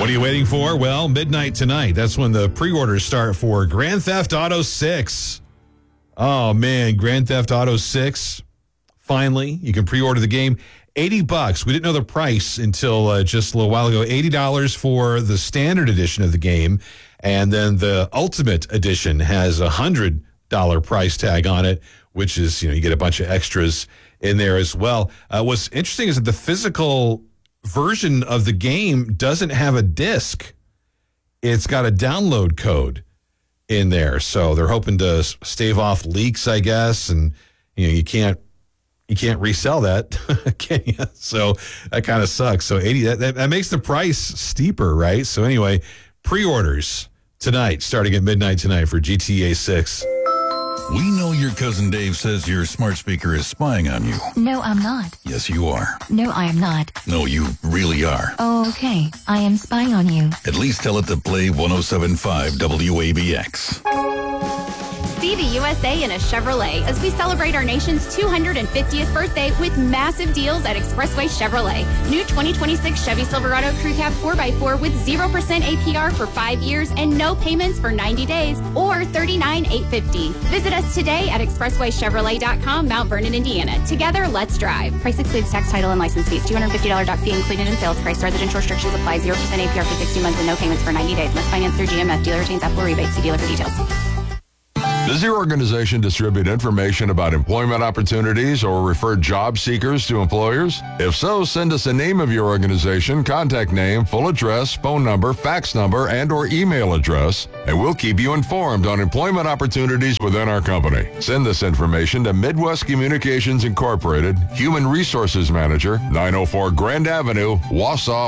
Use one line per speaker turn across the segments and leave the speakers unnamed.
What are you waiting for? Well, midnight tonight. That's when the pre-orders start for Grand Theft Auto 6. Oh, man, Grand Theft Auto 6. Finally, you can pre-order the game. $80. We didn't know the price until just a little while ago. $80 for the standard edition of the game. And then the Ultimate Edition has a $100 price tag on it, which is, you get a bunch of extras in there as well. What's interesting is that the physical version of the game doesn't have a disc. It's got a download code in there. So they're hoping to stave off leaks, I guess. And, you can't resell that, can you? So that kind of sucks. So 80, that makes the price steeper, right? So anyway, pre-orders tonight, starting at midnight tonight for GTA 6.
We know your cousin Dave says your smart speaker is spying on you.
No, I'm not.
Yes, you are.
No, I am not.
No, you really are.
Oh, okay. I am spying on you.
At least tell it to play 107.5 WABX.
See the USA in a Chevrolet as we celebrate our nation's 250th birthday with massive deals at Expressway Chevrolet. New 2026 Chevy Silverado Crew Cab 4x4 with 0% APR for 5 years and no payments for 90 days or $39,850. Visit us today at expresswaychevrolet.com, Mount Vernon, Indiana. Together, let's drive. Price excludes tax, title, and license fees. $250 doc fee included in sales price. Residential restrictions apply. 0% APR for 60 months and no payments for 90 days. Must finance through GMF. Dealer retains Apple rebates. See dealer for details.
Does your organization distribute information about employment opportunities or refer job seekers to employers? If so, send us a name of your organization, contact name, full address, phone number, fax number, and or email address, and we'll keep you informed on employment opportunities within our company. Send this information to Midwest Communications Incorporated, Human Resources Manager, 904 Grand Avenue, Wausau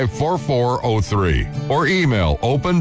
54403, or email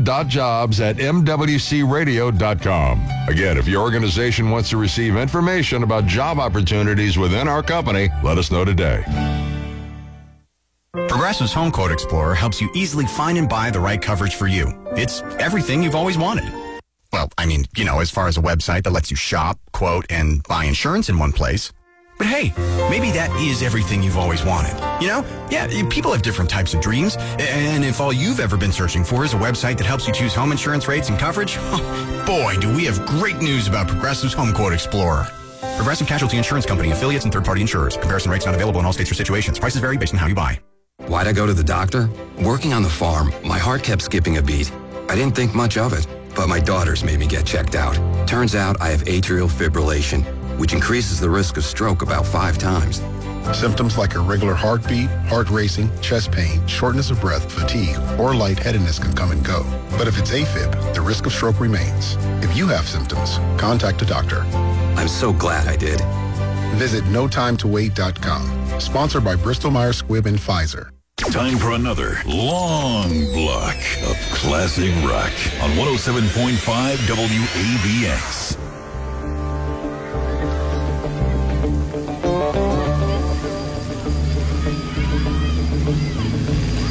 open.jobs@mwcradio.com. Again, if your organization wants to receive information about job opportunities within our company, let us know today.
Progressive's Home Quote Explorer helps you easily find and buy the right coverage for you. It's everything you've always wanted. Well, as far as a website that lets you shop, quote, and buy insurance in one place. But hey, maybe that is everything you've always wanted. Yeah, people have different types of dreams. And if all you've ever been searching for is a website that helps you choose home insurance rates and coverage, boy, do we have great news about Progressive's Home Quote Explorer. Progressive Casualty Insurance Company, affiliates, and third-party insurers. Comparison rates not available in all states or situations. Prices vary based on how you buy.
Why'd I go to the doctor? Working on the farm, my heart kept skipping a beat. I didn't think much of it, but my daughters made me get checked out. Turns out I have atrial fibrillation, which increases the risk of stroke about 5 times.
Symptoms like irregular heartbeat, heart racing, chest pain, shortness of breath, fatigue, or lightheadedness can come and go. But if it's AFib, the risk of stroke remains. If you have symptoms, contact a doctor.
I'm so glad I did.
Visit notimetowait.com. Sponsored by Bristol-Myers Squibb and Pfizer.
Time for another long block of classic rock on 107.5 WABX.